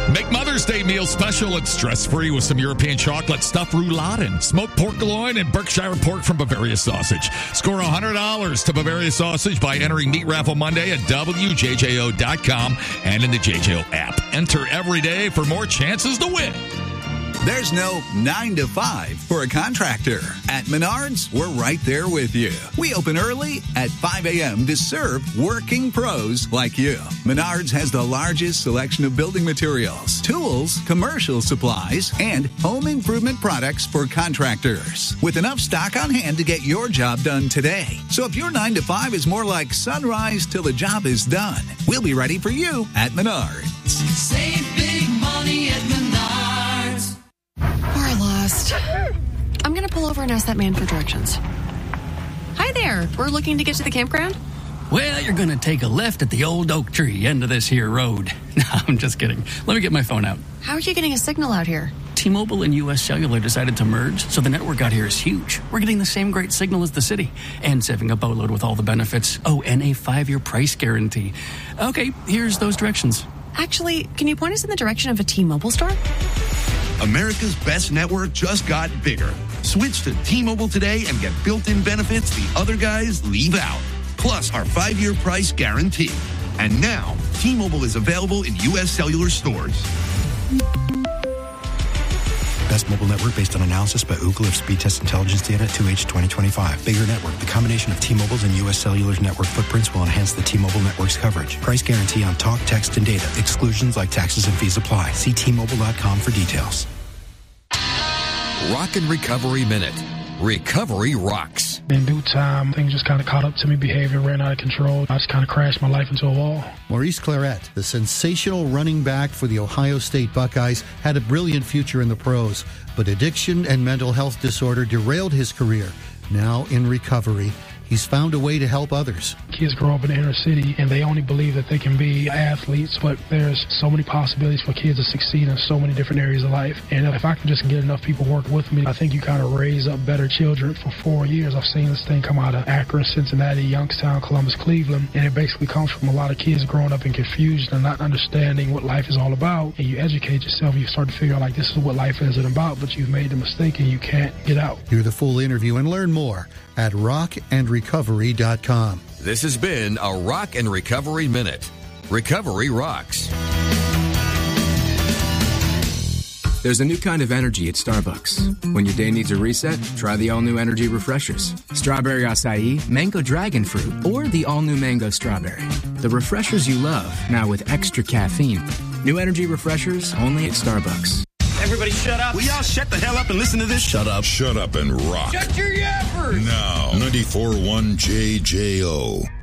Make Mother's Day meal special and stress-free with some European chocolate stuffed rouladen, smoked pork loin, and Berkshire pork from Bavaria Sausage. Score $100 to Bavaria Sausage by entering Meat Raffle Monday at WJJO.com and in the JJO app. Enter every day for more chances to win. There's no 9 to 5 for a contractor. At Menards, we're right there with you. We open early at 5 a.m. to serve working pros like you. Menards has the largest selection of building materials, tools, commercial supplies, and home improvement products for contractors. With enough stock on hand to get your job done today. So if your 9 to 5 is more like sunrise till the job is done, we'll be ready for you at Menards. Save big money at Menards. We're lost. I'm going to pull over and ask that man for directions. Hi there. We're looking to get to the campground. Well, you're going to take a left at the old oak tree end of this here road. No, I'm just kidding. Let me get my phone out. How are you getting a signal out here? T-Mobile and U.S. Cellular decided to merge, so the network out here is huge. We're getting the same great signal as the city and saving a boatload with all the benefits. Oh, and a 5-year price guarantee. Okay, here's those directions. Actually, can you point us in the direction of a T-Mobile store? America's best network just got bigger. Switch to T-Mobile today and get built-in benefits the other guys leave out. Plus our 5-year price guarantee. And now, T-Mobile is available in U.S. Cellular stores. Best mobile network based on analysis by Ookla of speed test intelligence data at 2H 2025. Bigger network. The combination of T-Mobile's and U.S. Cellular's network footprints will enhance the T-Mobile network's coverage. Price guarantee on talk, text, and data. Exclusions like taxes and fees apply. See T-Mobile.com for details. Rock and Recovery Minute. Recovery rocks. In due time, things just kind of caught up to me. Behavior ran out of control. I just kind of crashed my life into a wall. Maurice Clarett, the sensational running back for the Ohio State Buckeyes, had a brilliant future in the pros, but addiction and mental health disorder derailed his career. Now in recovery, he's found a way to help others. Kids grow up in the inner city and they only believe that they can be athletes, but there's so many possibilities for kids to succeed in so many different areas of life. And if I can just get enough people working with me, I think you kind of raise up better children. For 4 years, I've seen this thing come out of Akron, Cincinnati, Youngstown, Columbus, Cleveland, and it basically comes from a lot of kids growing up in confusion and not understanding what life is all about. And you educate yourself, you start to figure out like this is what life is about, but you've made the mistake and you can't get out. Hear the full interview and learn more at rockandrecovery.com. This has been a Rock and Recovery Minute. Recovery rocks. There's a new kind of energy at Starbucks. When your day needs a reset, try the all-new energy refreshers. Strawberry acai, mango dragon fruit, or the all-new mango strawberry. The refreshers you love, now with extra caffeine. New energy refreshers only at Starbucks. Everybody shut up. Will y'all shut the hell up and listen to this? Shut up and rock. Shut your yappers. Now, 94.1 JJO.